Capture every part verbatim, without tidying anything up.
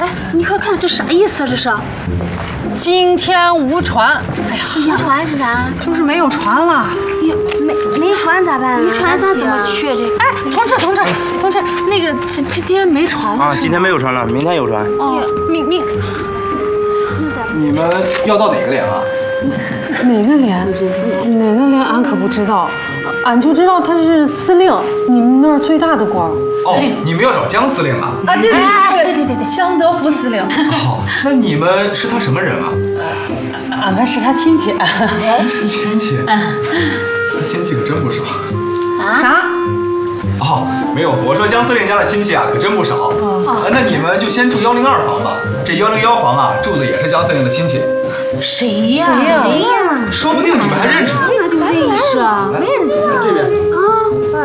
哎，你快看这啥意思啊？这是？ 今天无船。哎呀， 无船是啥？ 就是没有船了。 哟，没没船咋办？ 没船咱怎么去这？ 哎，同志，同志，同志，那个今今天没船了。 啊，今天没有船了，明天有船。 哦，明明。 你们要到哪个连啊？ 哪个连？哪个连？俺可不知道，俺就知道他是司令，你们那儿最大的官。 哦，你们要找江司令啊？ 啊，对对对对对对对，江德福司令。 哦，那你们是他什么人啊？ 俺们是他亲戚。 亲戚？他亲戚可真不少。 啥？ 哦，没有，我说江司令家的亲戚啊，可真不少。哦，那你们就先住幺零二房吧。这幺零幺房啊，住的也是江司令的亲戚。 谁呀？ 谁呀？ 谁呀？ 说不定你们还认识呢。 对呀，就认识啊，没认识他。 这边。 啊，哎。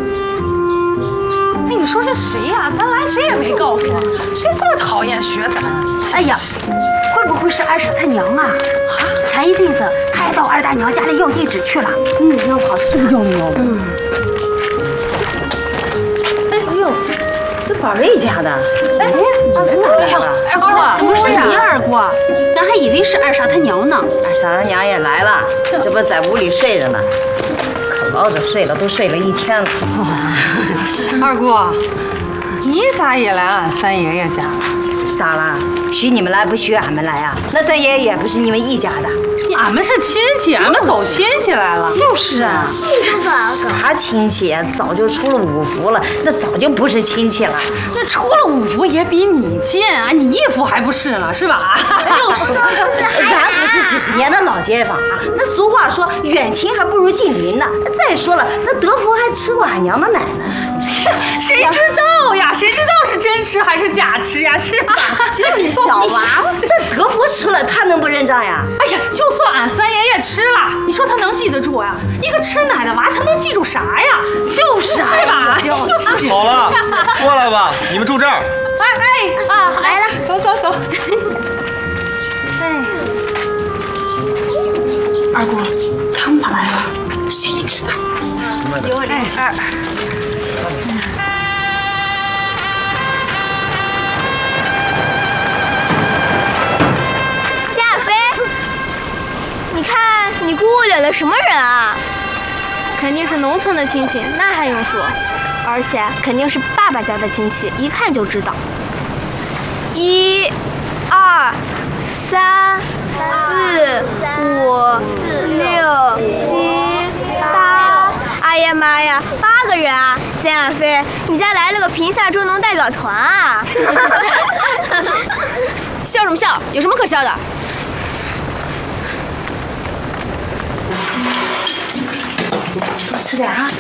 哎，你说这谁呀？咱来谁也没告诉我，谁这么讨厌学咱？哎呀，会不会是二婶她娘啊？啊，前一阵子她还到二大娘家里要地址去了。嗯，要跑是不是要要？嗯。 哎呦，这宝瑞家的。 哎， 二姑来了。 二姑，怎么是你二姑？咱还以为是二婶她娘呢。 二婶她娘也来了，这不在屋里睡着呢。可老着睡了，都睡了一天了。 二姑，你咋也来俺三爷爷家了？ 咋了？许你们来不许俺们来啊？那三爷爷也不是你们一家的。 俺们是亲戚，俺们走亲戚来了。 就是啊， 啥亲戚呀？早就出了五福了，那早就不是亲戚了。 那出了五福也比你近啊，你姨夫还不是呢，是吧？ 就是， 咱不是几十年的老街坊啊。那俗话说，远亲还不如近邻呢。再说了，那德福还吃过俺娘的奶呢。 谁知道呀？谁知道是真吃还是假吃呀？是吧？ 这小娃娃，那德福吃了，他能不认账呀？ 哎呀，就算俺三爷爷吃了，你说他能记得住呀？一个吃奶的娃，他能记住啥呀？就是是吧？ 好了，过来吧，你们住这儿。 哎哎啊，来了，走走走。 哎，二姑，他们咋来了？谁知道？ 有我这二。 你看，你姑姑领的什么人啊？肯定是农村的亲戚，那还用说？而且肯定是爸爸家的亲戚，一看就知道。一、二、三、四、五、六、七、八。哎呀妈呀，八个人啊！简亚飞，你家来了个贫下中农代表团啊！ 笑什么笑？有什么可笑的？ 多吃点啊！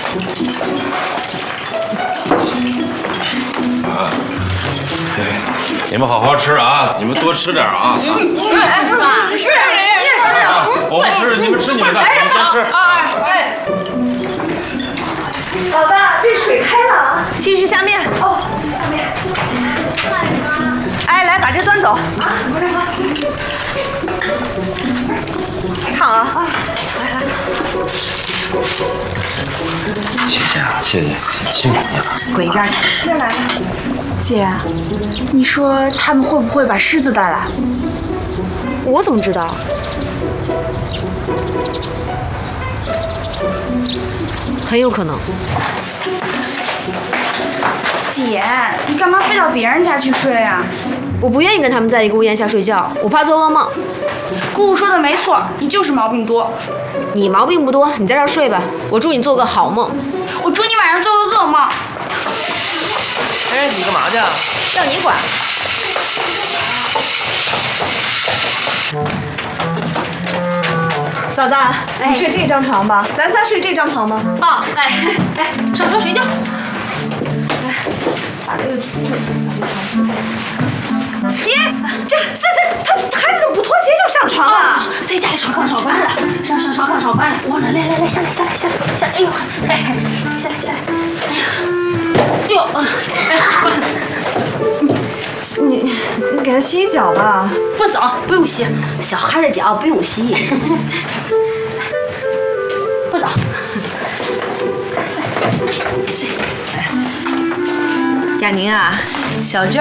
啊，你们好好吃啊！你们多吃点啊！ 是，是，是， 我不吃，你们吃你们的，你们先吃。 哎， 老大，这水开了啊！ 继续下面。 哦，下面。 哎，来，把这端走。啊，不是好。烫啊！啊，来来。 谢谢啊，谢谢，辛苦你了。 滚一边去！ 这来了。 姐，你说他们会不会把狮子带来？ 我怎么知道？很有可能。 姐，你干嘛非到别人家去睡啊？ 我不愿意跟他们在一个屋檐下睡觉，我怕做噩梦。 姑姑说的没错，你就是毛病多。 你毛病不多，你在这儿睡吧。我祝你做个好梦。 我祝你晚上做个噩梦。 哎，你干嘛去啊？ 要你管。 嫂子，你睡这张床吧，咱仨睡这张床吧。 哦，来来，上床睡觉。 来，把这个这。爹，这这这他孩子怎么不脱鞋就上床了？ 在家里少逛少班了，上上上炕少班了。忘了，来来来，下来下来下来下来，哎呦，哎，下来下来，哎呀，哎呦，哎呀， 你你给他洗洗脚吧。 不走，不用洗，小孩的脚不用洗。不走。 亚宁啊，小娟